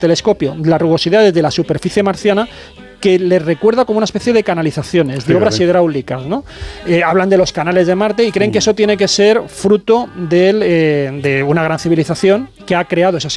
telescopio las rugosidades de la superficie marciana, que les recuerda como una especie de canalizaciones, de obras hidráulicas, ¿no? Hablan de los canales de Marte y creen que eso tiene que ser fruto de una gran civilización que ha creado esas